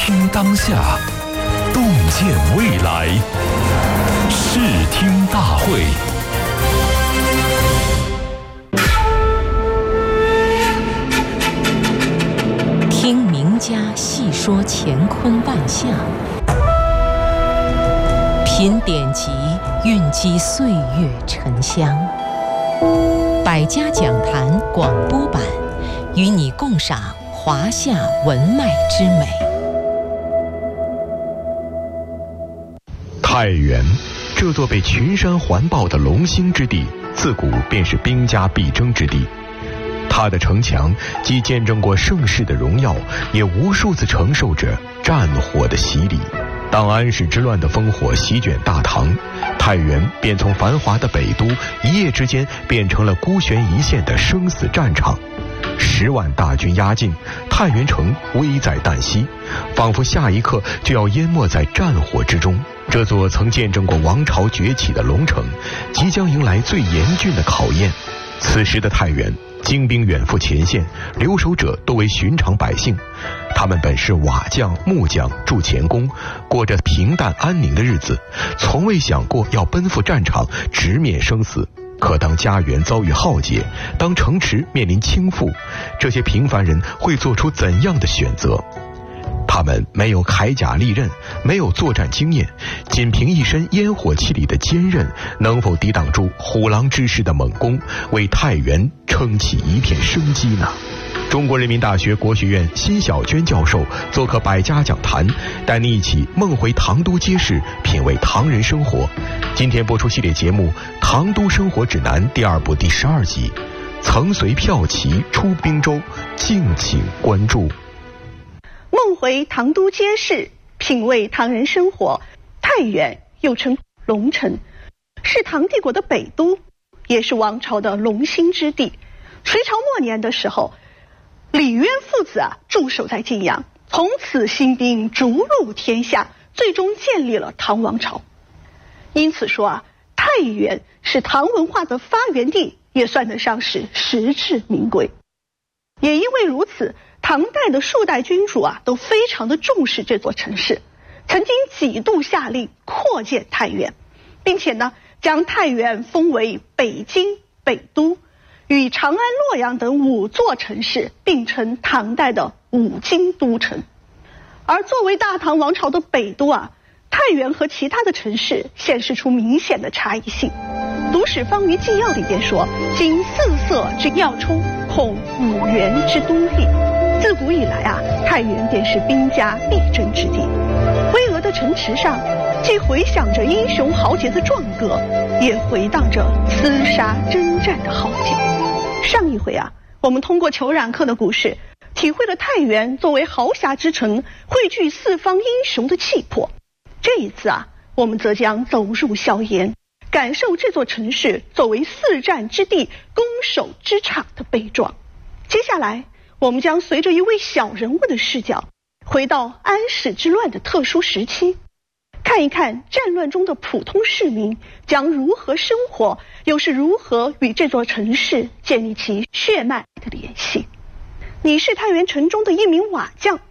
听当下，洞见未来。视听大会。 听名家细说乾坤万象，品典籍蕴积岁月沉香。百家讲坛广播版，与你共赏华夏文脉之美。 太原，这座被群山环抱的龙兴之地，自古便是兵家必争之地。它的城墙既见证过盛世的荣耀，也无数次承受着战火的洗礼。当安史之乱的烽火席卷大唐，太原便从繁华的北都一夜之间变成了孤悬一线的生死战场。10万大军压境，太原城危在旦夕，仿佛下一刻就要淹没在战火之中。这座曾见证过王朝崛起的龙城，即将迎来最严峻的考验。此时的太原，精兵远赴前线，留守者多为寻常百姓。他们本是瓦匠、木匠，筑前宫，过着平淡安宁的日子，从未想过要奔赴战场，直面生死。可当家园遭遇浩劫，当城池面临倾覆，这些平凡人会做出怎样的选择？他们没有铠甲利刃，没有作战经验，仅凭一身烟火气里的坚韧，能否抵挡住虎狼之师的猛攻，为太原撑起一片生机呢？中国人民大学国学院辛晓娟教授做客百家讲坛，带你一起梦回唐都街市，品味唐人生活。今天播出系列节目《唐都生活指南》第2部第12集，曾随骠骑出滨州，敬请关注。 梦回唐都街市，品味唐人生活。太原又称龙城，是唐帝国的北都，也是王朝的龙兴之地。隋朝末年的时候，李渊父子驻守在晋阳，从此兴兵逐鹿天下，最终建立了唐王朝。因此说太原是唐文化的发源地，也算得上是实至名归。也因为如此，唐代的数代君主都非常的重视这座城市，曾经几度下令扩建太原，并且将太原封为北京北都，与长安、洛阳等5座城市并称唐代的5京都城。而作为大唐王朝的北都太原和其他的城市显示出明显的差异性。读史方于纪要里边说，今4色之要冲，恐5原之都立。自古以来太原便是兵家必争之地。巍峨的城池上，既回响着英雄豪杰的壮歌，也回荡着厮杀征战的浩劫。上一回我们通过裘冉克的故事，体会了太原作为豪侠之城，汇聚四方英雄的气魄。这一次我们则将走入硝烟，感受这座城市作为4战之地、攻守之场的悲壮。接下来我们将随着一位小人物的视角，回到安史之乱的特殊时期，看一看战乱中的普通市民将如何生活，又是如何与这座城市建立起血脉的联系。你是太原城中的一名瓦匠，